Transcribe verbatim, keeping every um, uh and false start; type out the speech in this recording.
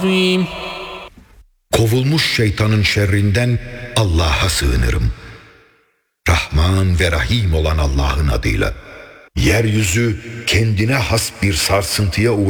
الرجيم. Kovulmuş şeytanın şerrinden Allah'a sığınırım. Rahman ve Rahim olan Allah'ın adıyla. Yeryüzü kendine has bir sarsıntıya uğramıştır.